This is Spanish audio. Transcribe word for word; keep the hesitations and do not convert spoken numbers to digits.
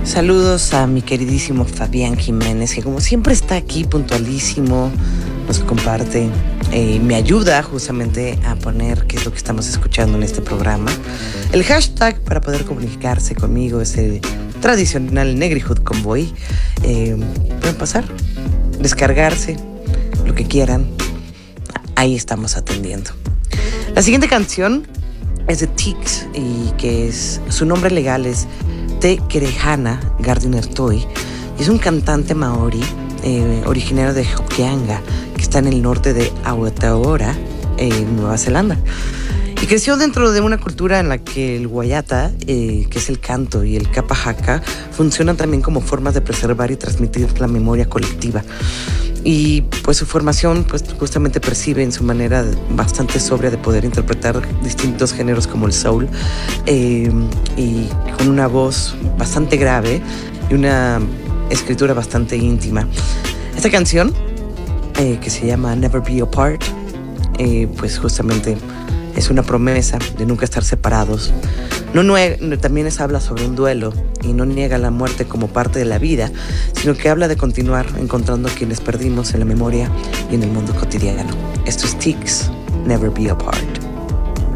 Saludos a mi queridísimo Fabián Jiménez, que como siempre está aquí puntualísimo, nos comparte y eh, me ayuda justamente a poner qué es lo que estamos escuchando en este programa. El hashtag para poder comunicarse conmigo es el tradicional Negrihood Convoy. Eh, pueden pasar, descargarse, lo que quieran. Ahí estamos atendiendo. La siguiente canción es de Tix y que es, su nombre legal es Te Kerehana Gardiner Toi, y es un cantante maori eh, originario de Hokianga, que está en el norte de Aotearoa, en Nueva Zelanda. Y creció dentro de una cultura en la que el wayata, eh, que es el canto, y el kapa haka funcionan también como formas de preservar y transmitir la memoria colectiva. Y pues su formación pues justamente percibe en su manera bastante sobria de poder interpretar distintos géneros como el soul, eh, y con una voz bastante grave y una escritura bastante íntima. Esta canción, eh, que se llama Never Be Apart, eh, pues justamente es una promesa de nunca estar separados. No nue- también es, habla sobre un duelo y no niega la muerte como parte de la vida, sino que habla de continuar encontrando a quienes perdimos en la memoria y en el mundo cotidiano. Esto es Tix, Never Be Apart.